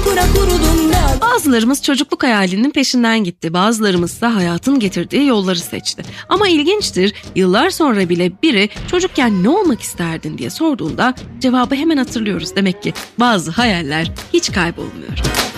kura kurudum ben. Bazılarımız çocukluk hayalinin peşinden gitti. Bazılarımız da hayatın getirdiği yolları seçti. Ama ilginçtir, yıllar sonra bile biri çocukken ne olmak isterdin diye sorduğunda cevabı hemen hatırlıyoruz. Demek ki bazı hayaller hiç kaybolmuyor.